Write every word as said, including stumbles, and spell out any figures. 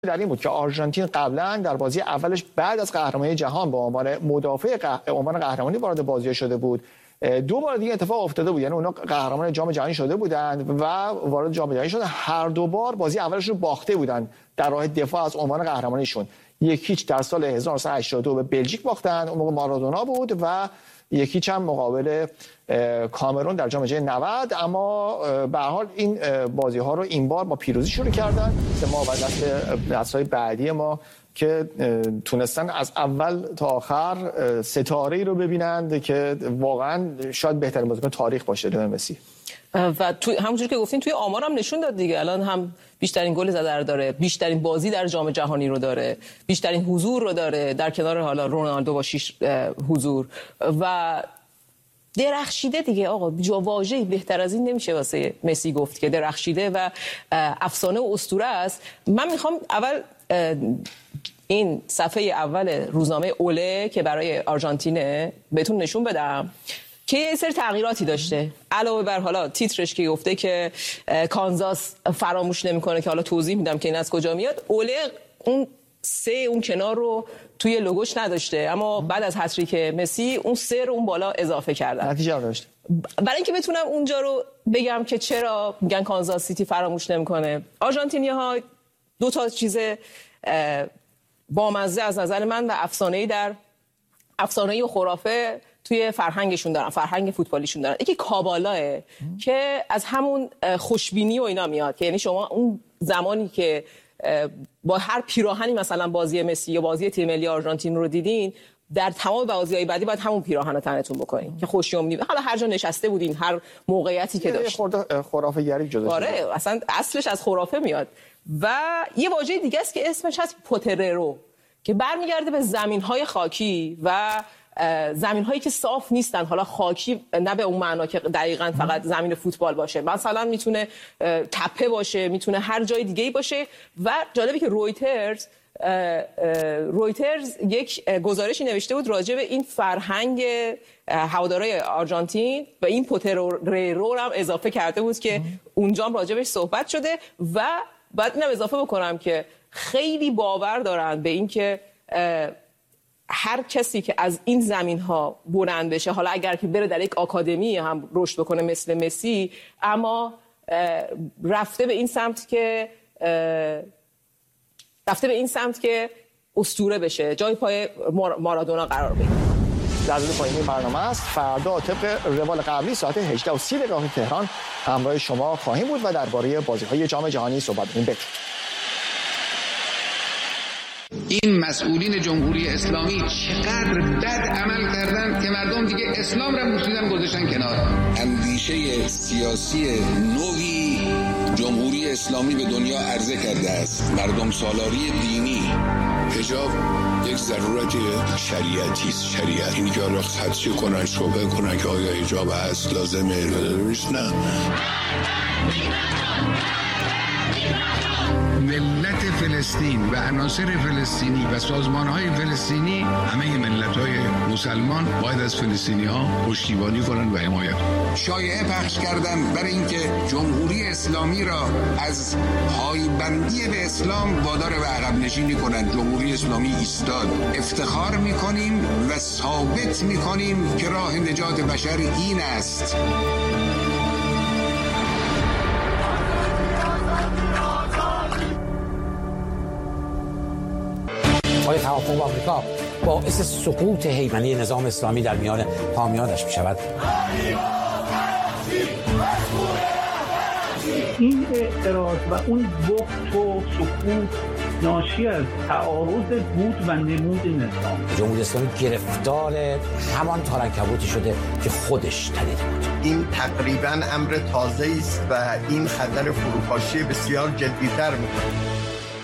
در این بود که آرژانتین قبلا در بازی اولش بعد از قهرمانی جهان به عنوان مدافع قه... عنوان قهرمانی وارد بازی شده بود. دو بار دیگه اتفاق افتاده بود، یعنی اونا قهرمان جام جهانی شده بودند و وارد جام جهانی شدن. هر دو بار بازی اولش رو باخته بودند در راه دفاع از عنوان قهرمانیشون. یکیش در سال هزار و نهصد و هشتاد و دو به بلژیک باختن، اون موقع مارادونا بود، و یکیش هم مقابل کامرون در جام جهانی نود. اما به هر حال این بازی ها رو این بار با پیروزی شروع کردن. ما و نسل‌های بعدی ما که تونستن از اول تا آخر ستاره‌ای رو ببینند که واقعا شاید بهترین بازیکن تاریخ باشه، لیونل مسی. و تو همونجوری که گفتین توی آمار هم نشون داد دیگه. الان هم بیشترین گل زده رو داره، بیشترین بازی در جام جهانی رو داره، بیشترین حضور رو داره در کنار حالا رونالدو با شش حضور و درخشیده دیگه. آقا واژه‌ای بهتر از این نمیشه واسه مسی گفت که درخشیده و افسانه و اسطوره است. من میخوام اول این صفحه اول روزنامه اوله که برای آرژانتینه بهتون نشون بدم که یه سری تغییراتی داشته، علاوه بر حالا تیترش که گفته که کانزاس فراموش نمیکنه، که حالا توضیح میدم که این از کجا میاد. اوله اون سه اون کنار رو توی لوگوش نداشته، اما بعد از هتریک مسی اون سه رو اون بالا اضافه کردن. نتیجه داشت. برای اینکه بتونم اونجا رو بگم که چرا میگن کانزاس سیتی فراموش نمیکنه، آرژانتینی‌ها دو تا چیز بامزه از نظر من و افسانه‌ای در افسانه‌ای و خرافه توی فرهنگشون دارن، فرهنگ فوتبالیشون دارن. یکی کابالاه که از همون خوشبینی و اینا میاد، که یعنی شما اون زمانی که با هر پیراهنی مثلا بازی مسی یا بازی تیم ملی آرژانتین رو دیدین، در تمام بازی‌های بعدی باید همون پیراهن رو تنتون بکنین که خوشیومنی، حالا هر جا نشسته بودین، هر موقعیتی که داشت. خرافه گری جدا شده. آره اصلا اصلش از خرافه میاد. و یه واژه دیگه است که اسمش هست پوتررو، که برمیگرده به زمین‌های خاکی و زمین‌هایی که صاف نیستن. حالا خاکی نه به اون معنا که دقیقاً فقط زمین فوتبال باشه، مثلا میتونه تپه باشه، میتونه هر جای دیگه‌ای باشه. و جالبه که رویترز رویترز یک گزارشی نوشته بود راجع به این فرهنگ هوادارهای آرژانتین و این پوتررو هم اضافه کرده بود که اونجا هم راجع بهش صحبت شده. و بعد اینم اضافه بکنم که خیلی باور دارن به این که هر کسی که از این زمین ها بلند بشه، حالا اگر که بره در یک آکادمی هم رشد بکنه مثل مسی، اما رفته به این سمت که رفته به این سمت که اسطوره بشه، جای پای مارادونا قرار بگیره. در ضمن پایانی برنامه است. فردا طبق روال قبلی ساعت هجده و سی دقیقه تهران همراه شما خواهیم بود و درباره بازی‌های جام جهانی صحبت می‌کنیم. این مسئولین جمهوری اسلامی چقدر بد عمل کردن که مردم دیگه اسلام را بوسیدن گذاشتن کنار. اندیشه سیاسی نوعی جمهوری اسلامی به دنیا عرضه کرده است. مردم سالاری دینی. حجاب یک ضرورت شریعتی است. شریعت اینی که حالا خدشه کنن، شبه کنن که آیا حجاب هست لازمه نیست. نه. ملت فلسطین و عناصر فلسطینی و سازمان‌های فلسطینی، همه ملت‌های مسلمان باید از فلسطینی‌ها پشتیبانی کنند و حمایت کنند. شایعه پخش کردن برای اینکه جمهوری اسلامی را از پایبندی به اسلام وادار به عقب نشینی کنند. جمهوری اسلامی ایستاد. افتخار می‌کنیم و ثابت می‌کنیم که راه نجات بشر این است. آیا توافق با آمریکا باعث سقوط هیمنه نظام اسلامی در میان حامیانش می شود؟ این اعتراض و اون بخت و سکوت ناشی از تعارض بود و نمود نظام. جمهوری اسلامی گرفتار همان تارنکبوتی شده که خودش تنیده بود. این تقریباً امر تازه‌ای است و این خطر فروپاشی بسیار جدی‌تر می‌کند.